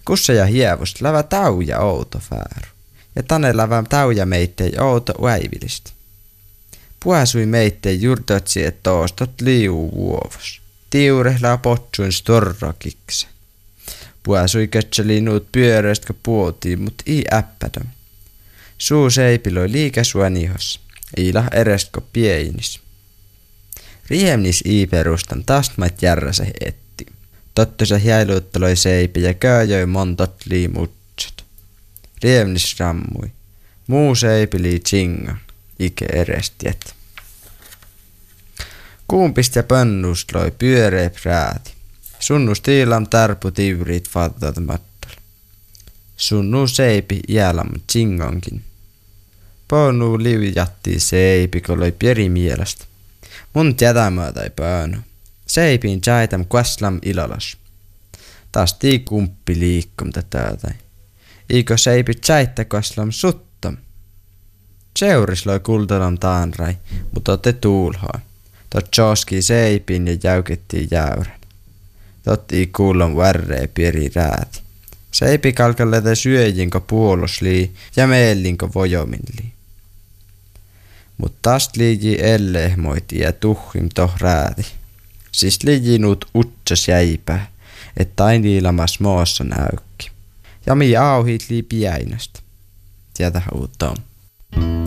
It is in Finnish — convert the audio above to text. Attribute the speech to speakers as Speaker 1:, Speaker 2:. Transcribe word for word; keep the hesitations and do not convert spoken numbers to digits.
Speaker 1: Kussa ja hievust lävä tauja outo fääru. Ja tänne lävä tauja meittei outo väivilistä. Puhasui meittei jurtotsi et toostot liu vuovos. Tiurehlaa potsuin storrakikse. Puhasui kötseli nuut pyöröistä puotiin, mut ei äppädöm. Suu seipiloi liikasuan ihos. Iila erestko pieinis. Riemnis ii perustan tastmait järräse etti. Tottusa hiailuutteloi seipi ja kööjöi montot liimutsat. Riemnis rammui. Muu seipi lii tsingan. Ike erestiet. Kuumpist ja pönnust loi pyöreä prääti. Sunnu stiilam tarpu tivrit fattat mattal. Sunnu seipi jäälam tsingonkin. Pönu liujatti seipi koloi pieri mielestä. Mun jätämää tai pönu. Seipin jaitam kvaslam ilalas. Taas tii kumppi liikkum tätä. Iiko seipi jäittä kvaslam suttam. Seuris loi kultalam taanrai, mutta otte tuulhaa. Tot joski seipin ja jäykettiin jäyrän. Tot ii kuullon värree pieri rääti. Seipi kalkalletä syöjinko puoloslii ja meellinko vojominlii. Mut taas liiji ellehmoiti ja tuhim toh rääti. Siis liijinut utsas jäipää, et ainiilamas moossa näykki. Ja mi auhit lii piäinästä. Tietä uuttoon.